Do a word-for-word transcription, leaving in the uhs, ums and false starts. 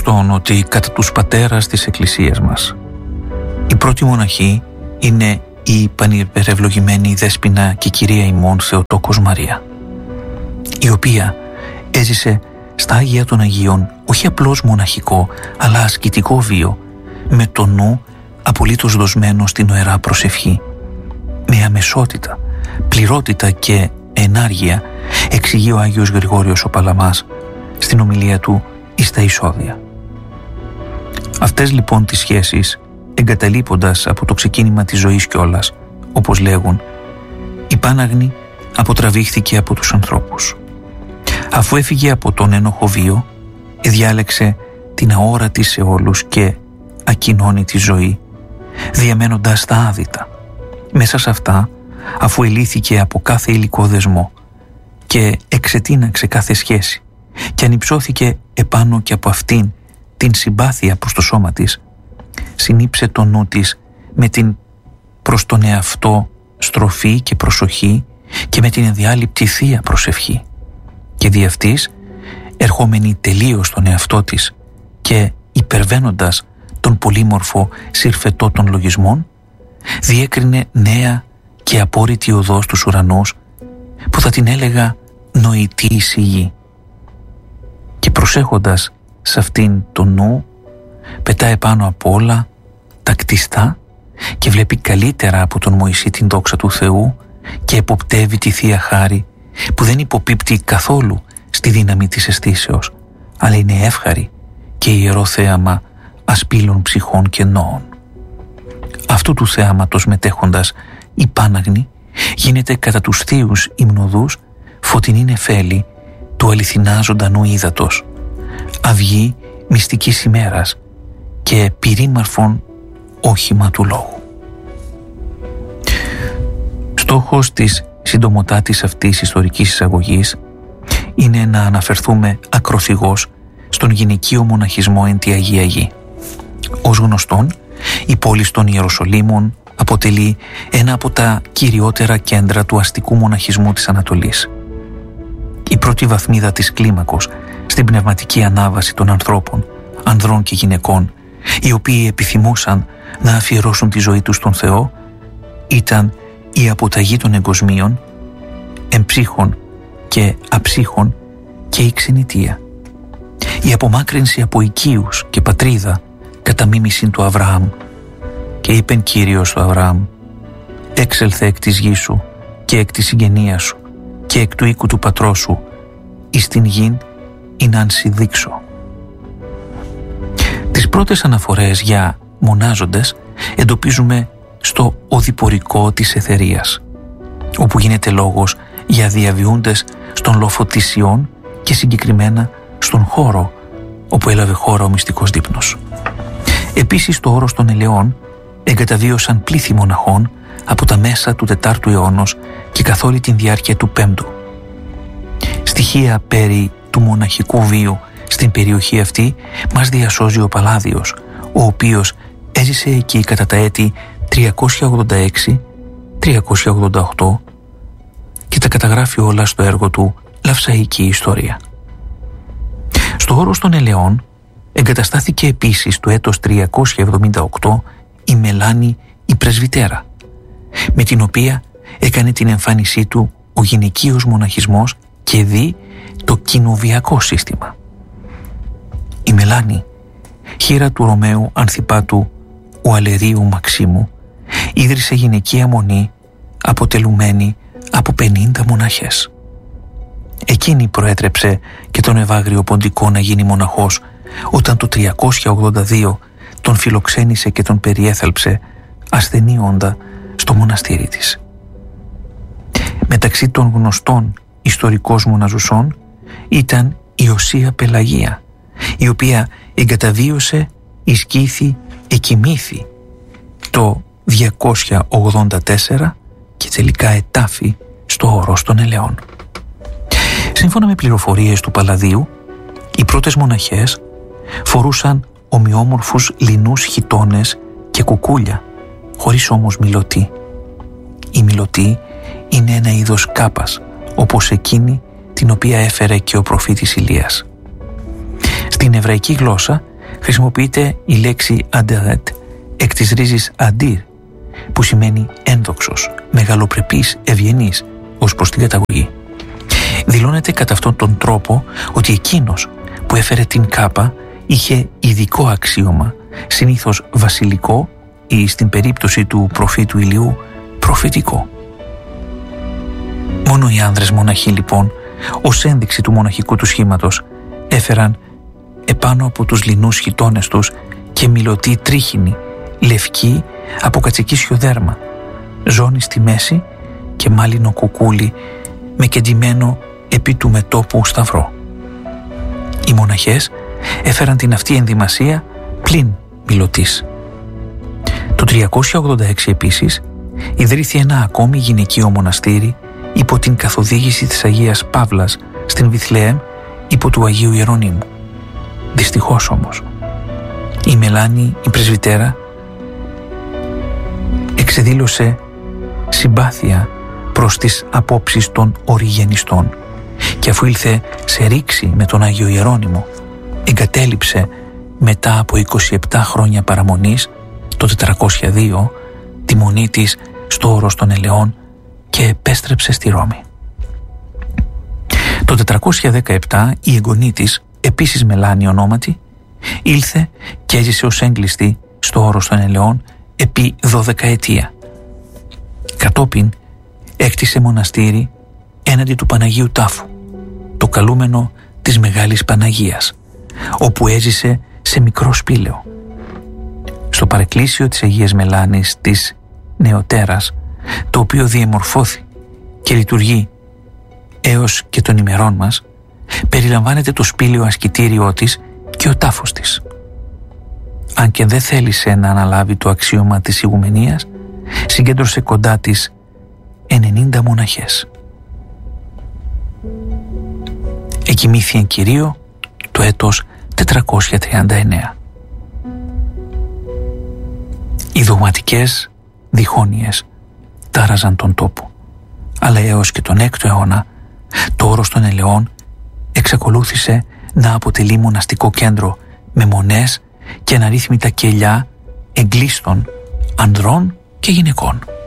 γνωστόν ότι κατά τους πατέρας της Εκκλησίας μας η πρώτη μοναχή είναι η πανυπερευλογημένη Δέσποινα και Κυρία ημών Θεοτόκος Μαρία, η οποία έζησε στα Άγια των Αγίων όχι απλώς μοναχικό αλλά ασκητικό βίο, με το νου απολύτως δοσμένο στην νοερά προσευχή. Με αμεσότητα, πληρότητα και ενάργεια εξηγεί ο Άγιος Γρηγόριος ο Παλαμάς στην ομιλία του εις τα Εισόδια. Αυτές λοιπόν τις σχέσεις, εγκαταλείποντας από το ξεκίνημα της ζωής κιόλας, όπως λέγουν, η Πάναγνη αποτραβήχθηκε από τους ανθρώπους. Αφού έφυγε από τον ένοχο βίο, διάλεξε την αόρατη σε όλους και ακοινώνητη ζωή, διαμένοντας τα άδυτα. Μέσα σε αυτά, αφού ελύθηκε από κάθε υλικό δεσμό και εξετείναξε κάθε σχέση και ανυψώθηκε επάνω και από αυτήν την συμπάθεια προς το σώμα της, συνήψε το νου της με την προς τον εαυτό στροφή και προσοχή και με την ενδιάλειπτη θεία προσευχή, και δι' αυτής, ερχόμενη τελείως στον εαυτό της και υπερβαίνοντας τον πολύμορφο συρφετό των λογισμών, διέκρινε νέα και απόρριτη οδό στους ουρανούς που θα την έλεγα νοητή εισηγή, και προσέχοντας σε αυτήν το νου πετά επάνω απ' όλα τα κτιστά και βλέπει καλύτερα από τον Μωυσή την δόξα του Θεού και εποπτεύει τη Θεία Χάρη που δεν υποπίπτει καθόλου στη δύναμη της αισθήσεως, αλλά είναι εύχαρη και ιερό θέαμα ασπίλων ψυχών και νόων. Αυτού του θεάματος μετέχοντας η Πάναγνη γίνεται κατά τους θείους υμνοδούς φωτεινή νεφέλη του αληθινά ζωντανού ύδατος, αυγή μυστικής ημέρας και πυρήμαρφον όχημα του λόγου. Στόχος της συντομοτάτης αυτής ιστορικής εισαγωγής είναι να αναφερθούμε ακροθυγώς στον γυναικείο μοναχισμό εν τη Αγία Γη. Ως γνωστόν, η πόλη των Ιεροσολύμων αποτελεί ένα από τα κυριότερα κέντρα του αστικού μοναχισμού της Ανατολής. Η πρώτη βαθμίδα της κλίμακος στην πνευματική ανάβαση των ανθρώπων, ανδρών και γυναικών, οι οποίοι επιθυμούσαν να αφιερώσουν τη ζωή τους στον Θεό, ήταν η αποταγή των εγκοσμίων, εμψύχων και αψύχων και η ξενιτεία. Η απομάκρυνση από οικείους και πατρίδα κατά μίμησιν του Αβραάμ. Και είπεν Κύριος του Αβραάμ: «Έξελθε εκ της γης σου και εκ της συγγενείας σου και εκ του οίκου του πατρός σου εις την γην ειναν σοι δείξω». Τις πρώτες αναφορές για μονάζοντες εντοπίζουμε στο οδηπορικό της Αιθερίας, όπου γίνεται λόγος για διαβιούντες στον λόφο της Σιών και συγκεκριμένα στον χώρο όπου έλαβε χώρα ο μυστικός δείπνος. Επίσης, το όρος των ελαιών εγκαταβίωσαν πλήθη μοναχών από τα μέσα του τετάρτου αιώνος και καθ' όλη την διάρκεια του πέμπτου. Στοιχεία περί του μοναχικού βίου στην περιοχή αυτή μας διασώζει ο Παλάδιος, ο οποίος έζησε εκεί κατά τα έτη τριακόσια ογδόντα έξι τριακόσια ογδόντα οκτώ και τα καταγράφει όλα στο έργο του «Λαυσαϊκή Ιστορία». Στο όρος των ελαιών εγκαταστάθηκε επίσης το έτος τριακόσια εβδομήντα οκτώ η Μελάνη η Πρεσβυτέρα, με την οποία έκανε την εμφάνισή του ο γυναικείος μοναχισμός και δι το κοινοβιακό σύστημα. Η Μελάνη, χείρα του Ρωμαίου Ανθιπάτου ο Αλερίου Μαξίμου, ίδρυσε γυναικεία μονή αποτελουμένη από πενήντα μοναχές. Εκείνη προέτρεψε και τον Ευάγριο Ποντικό να γίνει μοναχός, όταν το τριακόσια ογδόντα δύο τον φιλοξένησε και τον περιέθαλψε ασθενή όντα στο μοναστήρι της. Μεταξύ των γνωστών ιστορικός μοναζουσών ήταν η Οσία Πελαγία, η οποία εγκαταβίωσε εις Κήθη εκοιμήθη το διακόσια ογδόντα τέσσερα και τελικά ετάφη στο όρος των ελαιών. Σύμφωνα με πληροφορίες του Παλαδίου, οι πρώτες μοναχές φορούσαν ομοιόμορφους λινούς χιτώνες και κουκούλια, χωρίς όμως μιλωτή. Η μιλωτή είναι ένα είδος κάπας, όπως εκείνη την οποία έφερε και ο προφήτης Ηλίας. Στην εβραϊκή γλώσσα χρησιμοποιείται η λέξη αντέρετ εκ της ρίζης αντίρ, που σημαίνει ένδοξος, μεγαλοπρεπής, ευγενής ως προς την καταγωγή. Δηλώνεται κατά αυτόν τον τρόπο ότι εκείνος που έφερε την κάπα είχε ειδικό αξίωμα, συνήθως βασιλικό ή στην περίπτωση του προφήτου Ηλιού προφητικό. Μόνο οι άνδρες μοναχοί λοιπόν, ως ένδειξη του μοναχικού του σχήματος, έφεραν επάνω από τους λινούς χιτώνες τους και μιλωτή τρίχινη, λευκή από κατσικίσιο δέρμα, ζώνη στη μέση και μάλινο κουκούλι με κεντυμένο επί του μετώπου σταυρό. Οι μοναχές έφεραν την αυτή ενδυμασία πλην μιλωτής. Το τριακόσια ογδόντα έξι επίσης ιδρύθη ένα ακόμη γυναικείο μοναστήρι υπό την καθοδήγηση της Αγίας Παύλας στην Βιθλεέμ υπό του Αγίου Ιερονύμου. Δυστυχώς όμως η Μελάνη, η πρεσβυτέρα, εξεδήλωσε συμπάθεια προς τις απόψεις των οριγενιστών και αφού ήλθε σε ρήξη με τον Άγιο Ιερώνυμο, εγκατέλειψε μετά από είκοσι επτά χρόνια παραμονής το τετρακόσια δύο τη μονή της στο όρος των Ελαιών και επέστρεψε στη Ρώμη. Το τετρακόσια δεκαεπτά η εγγονή της, επίσης Μελάνη ονόματι, ήλθε και έζησε ως έγκλειστη στο όρος των Ελαιών επί δώδεκα ετία. Κατόπιν έκτισε μοναστήρι έναντι του Παναγίου Τάφου, το καλούμενο της Μεγάλης Παναγίας, όπου έζησε σε μικρό σπήλαιο. Στο παρεκκλήσιο της Αγίας Μελάνης της Νεωτέρας, το οποίο διεμορφώθη και λειτουργεί έως και των ημερών μας, περιλαμβάνεται το σπήλαιο ασκητήριό της και ο τάφος της. Αν και δεν θέλησε να αναλάβει το αξίωμα της ηγουμενίας, συγκέντρωσε κοντά της ενενήντα μοναχές. Εκοιμήθη εν Κυρίω το έτος τετρακόσια τριάντα εννέα. Οι δογματικές διχόνοιες τάραζαν τον τόπο, αλλά έως και τον έκτο αιώνα το όρος των Ελαιών εξακολούθησε να αποτελεί μοναστικό κέντρο με μονές και αναρρύθμιτα κελιά εγκλήστων ανδρών και γυναικών.